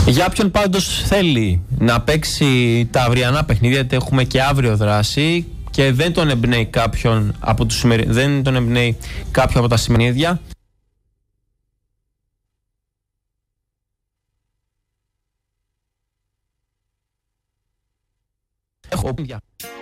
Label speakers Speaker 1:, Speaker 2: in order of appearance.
Speaker 1: Για όποιον πάντως θέλει να παίξει τα αυριανά παιχνίδια, γιατί έχουμε και αύριο δράση και δεν τον εμπνέει κάποιον από τους δεν τον εμπνέει κάποιο από τα σημερινίδια. Έχω